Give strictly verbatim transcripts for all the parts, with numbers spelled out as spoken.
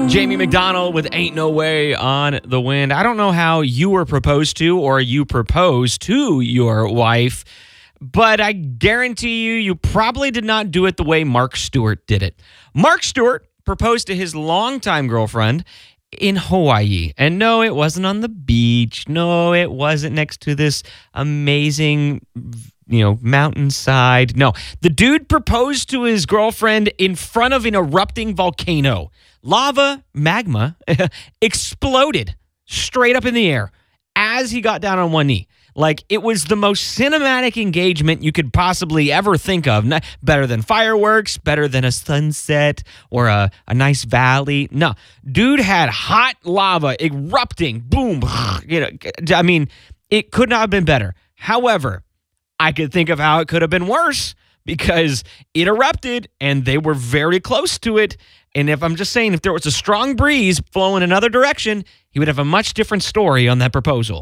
Jamie McDonald with Ain't No Way on the Wind. I don't know how you were proposed to or you proposed to your wife, but I guarantee you, you probably did not do it the way Mark Stewart did it. Mark Stewart proposed to his longtime girlfriend in Hawaii. And no, it wasn't on the beach. No, it wasn't next to this amazing, you know, mountainside. No, the dude proposed to his girlfriend in front of an erupting volcano. Lava, magma, exploded straight up in the air as he got down on one knee. Like, it was the most cinematic engagement you could possibly ever think of. Not, better than fireworks, better than a sunset or a, a nice valley. No, dude had hot lava erupting. Boom. You know, I mean, it could not have been better. However, I could think of how it could have been worse because it erupted and they were very close to it. And if I'm just saying, if there was a strong breeze flowing another direction, he would have a much different story on that proposal.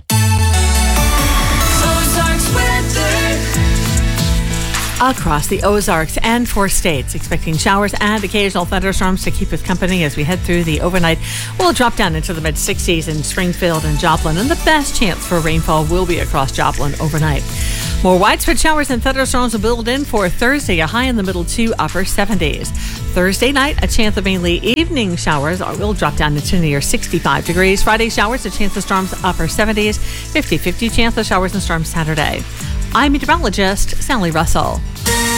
Across the Ozarks and four states, expecting showers and occasional thunderstorms to keep us company as we head through the overnight. We'll drop down into the mid sixties in Springfield and Joplin, and the best chance for rainfall will be across Joplin overnight. More widespread showers and thunderstorms will build in for Thursday, a high in the middle to upper seventies. Thursday night, a chance of mainly evening showers will drop down into near sixty-five degrees. Friday showers, a chance of storms, upper seventies. fifty-fifty chance of showers and storms Saturday. I'm meteorologist Sally Russell.